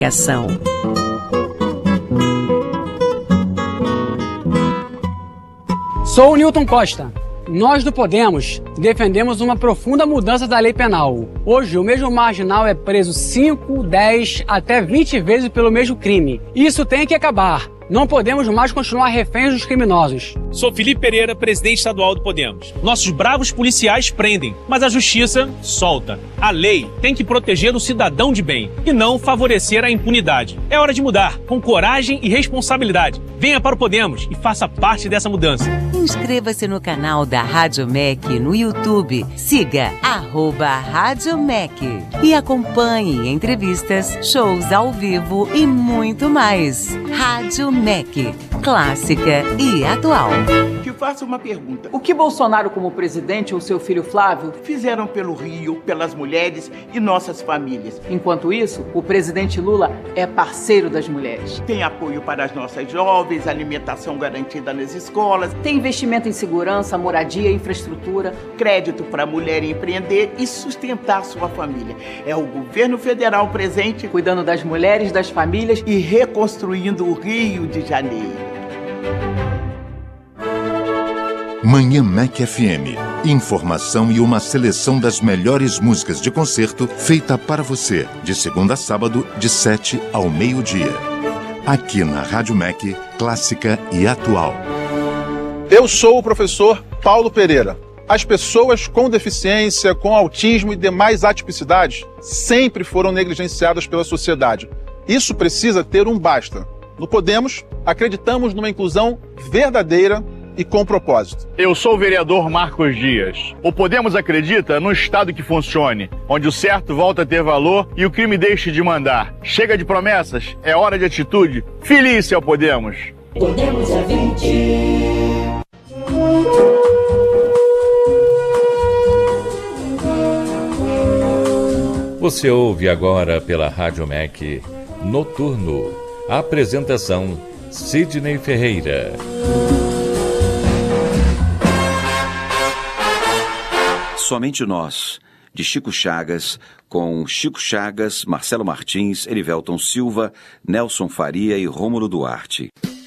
Ação. Sou o Newton Costa. Nós do Podemos defendemos uma profunda mudança da lei penal. Hoje, o mesmo marginal é preso 5, 10, até 20 vezes pelo mesmo crime. Isso tem que acabar. Não podemos mais continuar reféns dos criminosos. Sou Felipe Pereira, presidente estadual do Podemos. Nossos bravos policiais prendem, mas a justiça solta. A lei tem que proteger o cidadão de bem e não favorecer a impunidade. É hora de mudar, com coragem e responsabilidade. Venha para o Podemos e faça parte dessa mudança. Inscreva-se no canal da Rádio MEC no YouTube. Siga @Rádio MEC e acompanhe entrevistas, shows ao vivo e muito mais. Rádio MEC, clássica e atual. Te faço uma pergunta. O que Bolsonaro, como presidente, ou seu filho Flávio Fizeram pelo Rio, pelas mulheres e nossas famílias? Enquanto isso, o presidente Lula é parceiro das mulheres. Tem apoio para as nossas jovens, alimentação garantida nas escolas, Tem investimento em segurança, moradia, infraestrutura. crédito para a mulher empreender e sustentar sua família. É o governo federal presente Cuidando das mulheres, das famílias. e reconstruindo o Rio de Janeiro. Manhã MEC FM. Informação e uma seleção das melhores músicas de concerto feita para você, de segunda a sábado, de 7 ao meio-dia. Aqui na Rádio MEC, clássica e atual. Eu sou o professor Paulo Pereira. As pessoas com deficiência, com autismo e demais atipicidades sempre foram negligenciadas pela sociedade. Isso precisa ter um basta. No Podemos, acreditamos numa inclusão verdadeira e com propósito. Eu sou o vereador Marcos Dias. O Podemos acredita num Estado que funcione, onde o certo volta a ter valor e o crime deixe de mandar. Chega de promessas, é hora de atitude. Feliz ao Podemos. Podemos é 20. Você ouve agora pela Rádio MEC Noturno. Apresentação Sidney Ferreira. Somente Nós, de Chico Chagas, com Chico Chagas, Marcelo Martins, Erivelton Silva, Nelson Faria e Rômulo Duarte.